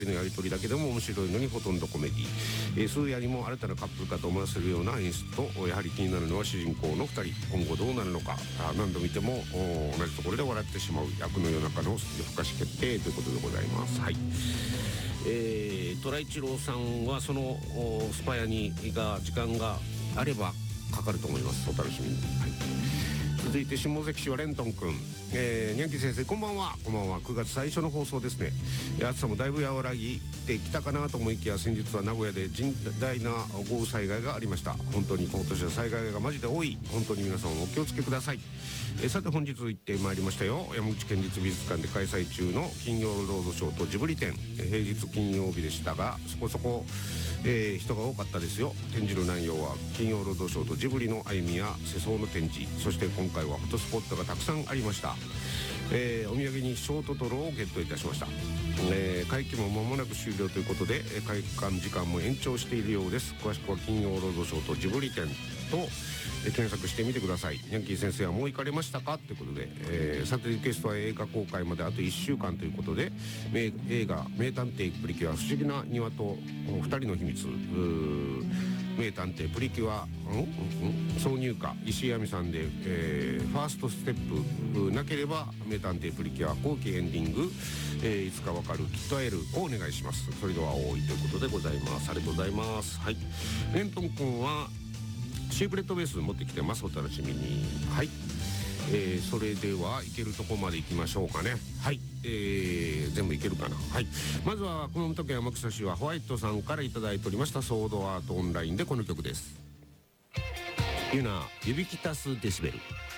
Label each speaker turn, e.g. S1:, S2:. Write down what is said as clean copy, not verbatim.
S1: のやり取りだけでも面白いのにほとんどコメディ、数やにも新たなカップルかと思わせるような演出と、やはり気になるのは主人公の2人、今後どうなるのか。何度見ても同じところで笑ってしまう役の夜中の夜更かし決定ということでございます。はい。虎一郎さんはそのスパイアにが時間があればかかると思います。お楽しみに。はい。続いて下関市はレントン君、ニャンキー先生こんばんは。こんばんは。9月最初の放送ですね。暑さもだいぶ和らぎてきたかなと思いきや、先日は名古屋で甚大な豪雨災害がありました。本当に今年は災害がマジで多い。本当に皆さんお気をつけください。さて本日行ってまいりましたよ。山口県立美術館で開催中の金曜ロードショーとジブリ展、平日金曜日でしたがそこそこ、人が多かったですよ。展示の内容は金曜ロードショーとジブリの歩みや世相の展示、そして今回はフォトスポットがたくさんありました。お土産にショートトロをゲットいたしました。会期も間もなく終了ということで開館時間も延長しているようです。詳しくは金曜ロードショーとジブリ展と検索してみてください。ヤンキー先生はもう行かれましたかということで、サテリクエストは映画公開まであと1週間ということで、映画名探偵プリキュア不思議な庭と2人の秘密、名探偵プリキュア、挿入歌石井亜美さんで、ファーストステップ、なければ名探偵プリキュア後期エンディング、いつかわかるきっと会えるをお願いします。それでは多いということでございます。ありがとうございます。はい。レントン君はシークレットベース持ってきてます。お楽しみに。はい。それでは行けるとこまで行きましょうかね。はい。全部いけるかな。はい。まずは熊本県天草市はホワイトさんからいただいておりましたソードアートオンラインでこの曲です。ユナ指きたすデシベル。